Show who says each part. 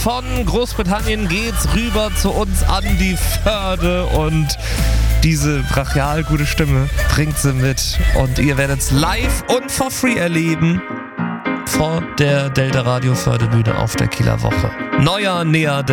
Speaker 1: von Großbritannien geht's rüber zu uns an die Förde und diese brachial gute Stimme bringt sie mit und ihr werdet es live und for free erleben vor der Delta Radio Fördebühne auf der Kieler Woche. Neujahr näher